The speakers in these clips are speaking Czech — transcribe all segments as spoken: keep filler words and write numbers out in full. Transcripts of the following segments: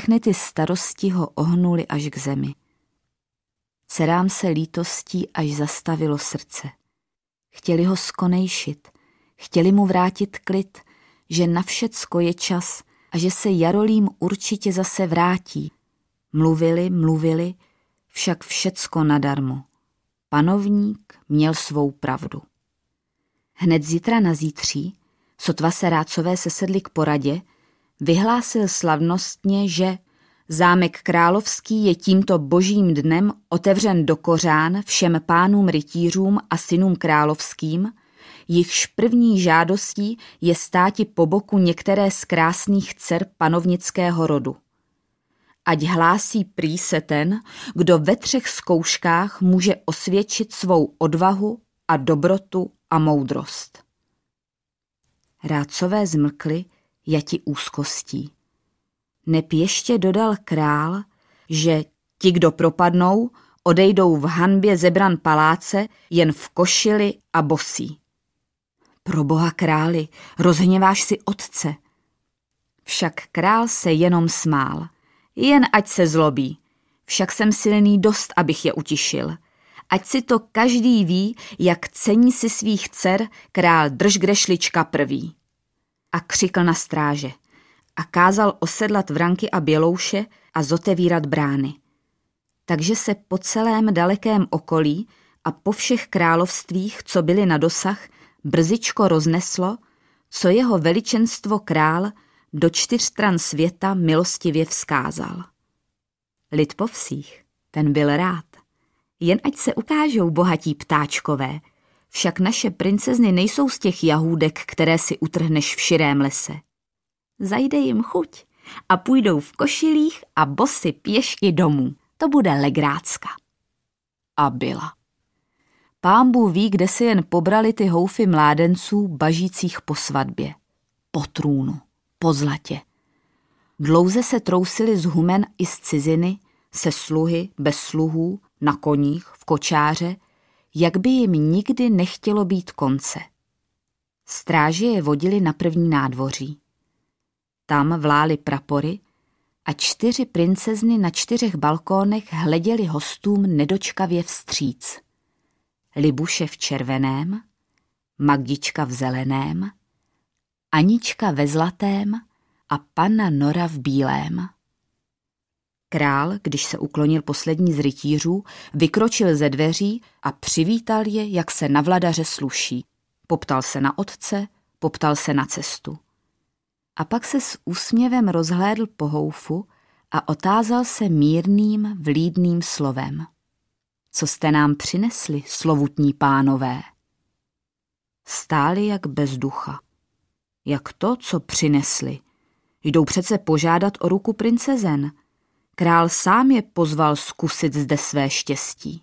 všechny ty starosti ho ohnuly až k zemi. Dcerám se lítostí až zastavilo srdce. Chtěli ho skonejšit, chtěli mu vrátit klid, že na všecko je čas a že se Jarolím určitě zase vrátí. Mluvili, mluvili, však všecko nadarmo. Panovník měl svou pravdu. Hned zítra na zítří, sotva se rádcové sesedli k poradě, vyhlásil slavnostně, že zámek královský je tímto božím dnem otevřen do kořán všem pánům rytířům a synům královským, jichž první žádostí je státi po boku některé z krásných dcer panovnického rodu. Ať hlásí prý se ten, kdo ve třech zkouškách může osvědčit svou odvahu a dobrotu a moudrost. Rádcové zmlkli, jati úzkostí. Neb ještě dodal král, že ti, kdo propadnou, odejdou v hanbě ze bran paláce jen v košili a bosí. Proboha králi, rozhněváš si otce. Však král se jenom smál. Jen ať se zlobí. Však jsem silný dost, abych je utišil. Ať si to každý ví, jak cení si svých dcer král Držgrešlička prvý. A křikl na stráže. A kázal osedlat Vranky a Bělouše a zotevírat brány. Takže se po celém dalekém okolí a po všech královstvích, co byly na dosah, brzičko rozneslo, co jeho veličenstvo král do čtyř stran světa milostivě vzkázal. Lid po vsích, ten byl rád. Jen ať se ukážou bohatí ptáčkové, však naše princezny nejsou z těch jahůdek, které si utrhneš v širém lese. Zajde jim chuť a půjdou v košilích a bosy pěšky domů. To bude legrácka. A byla. Pánbůh ví, kde se jen pobrali ty houfy mládenců bažících po svatbě. Po trůnu, po zlatě. Dlouze se trousili z humen i z ciziny, se sluhy, bez sluhů, na koních, v kočáře, jak by jim nikdy nechtělo být konce. Stráži je vodili na první nádvoří. Tam vlály prapory a čtyři princezny na čtyřech balkónech hleděli hostům nedočkavě vstříc. Libuše v červeném, Magdička v zeleném, Anička ve zlatém a panna Nora v bílém. Král, když se uklonil poslední z rytířů, vykročil ze dveří a přivítal je, jak se na vladaře sluší. Poptal se na otce, poptal se na cestu. A pak se s úsměvem rozhlédl po houfu a otázal se mírným, vlídným slovem. Co jste nám přinesli, slovutní pánové? Stáli jak bez ducha. Jak to, co přinesli? Jdou přece požádat o ruku princezen. Král sám je pozval zkusit zde své štěstí.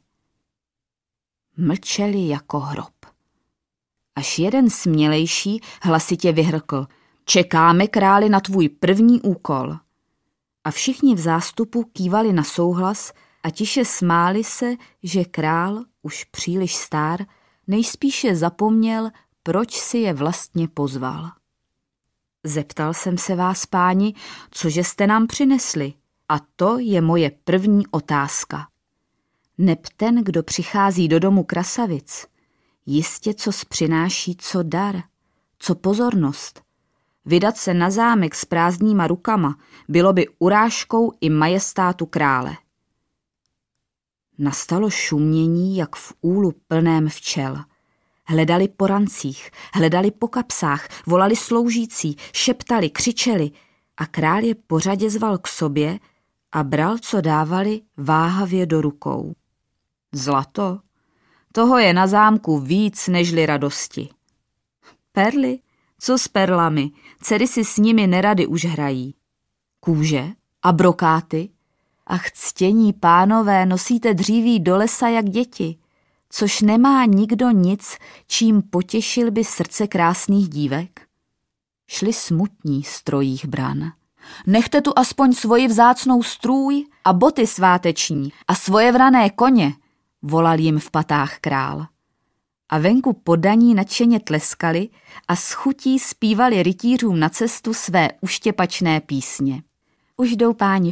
Mlčeli jako hrob. Až jeden smělejší hlasitě vyhrkl: Čekáme, králi, na tvůj první úkol. A všichni v zástupu kývali na souhlas a tiše smáli se, že král, už příliš stár, nejspíše zapomněl, proč si je vlastně pozval. Zeptal jsem se vás, páni, cože jste nám přinesli, a to je moje první otázka. Neb ten, kdo přichází do domu krasavic, jistě cos přináší co dar, co pozornost. Vydat se na zámek s prázdnýma rukama bylo by urážkou i majestátu krále. Nastalo šumění, jak v úlu plném včel. Hledali po rancích, hledali po kapsách, volali sloužící, šeptali, křičeli a král je pořadě zval k sobě a bral, co dávali, váhavě do rukou. Zlato? Toho je na zámku víc nežli radosti. Perly? Co s perlami? Dcery si s nimi nerady už hrají. Kůže a brokáty? Ach, ctění pánové, nosíte dříví do lesa jak děti, což nemá nikdo nic, čím potěšil by srdce krásných dívek. Šli smutní z trojích bran. Nechte tu aspoň svoji vzácnou strůj a boty sváteční a svoje vrané koně, volal jim v patách král. A venku podaní nadšeně tleskali a s chutí zpívali rytířům na cestu své uštěpačné písně. Už jdou páni